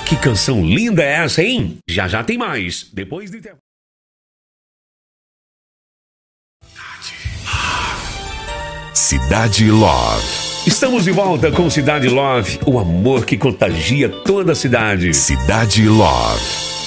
Que canção linda é essa, hein? Já já tem mais. Depois do intervalo. Cidade Love. Estamos de volta com Cidade Love, o amor que contagia toda a cidade. Cidade Love.